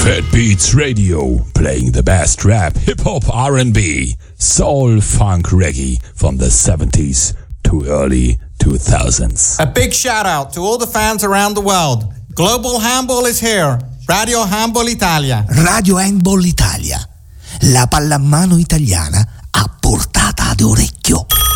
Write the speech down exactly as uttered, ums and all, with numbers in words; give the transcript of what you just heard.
Fat Beats Radio, playing the best rap, hip-hop, R and B, soul, funk, reggae from the seventies to early two thousands. A big shout out to all the fans around the world. Global Handball is here. Radio Handball Italia. Radio Handball Italia. La pallamano italiana a portata d'orecchio.